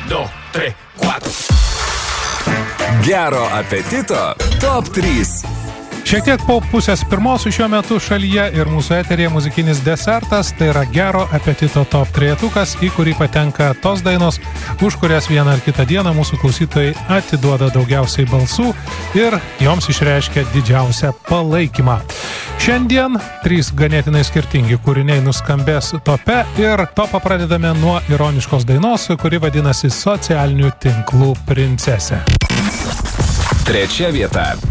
2, 3, 4. Gero apetito top 3. Šiek tiek po pusės pirmos šiuo metu šalyje ir mūsų eteryje muzikinis desertas, tai yra Gero apetito top 3-tukas, į kurį patenka tos dainos, už kurias vieną ar kitą dieną mūsų klausytojai atiduoda daugiausiai balsų ir joms išreiškia didžiausią palaikymą. Šiandien 3 ganėtinai skirtingi kūriniai nuskambės tope ir topą pradedame nuo ironiškos dainos, kuri vadinasi Socialinių tinklų princesė. 3 vieta.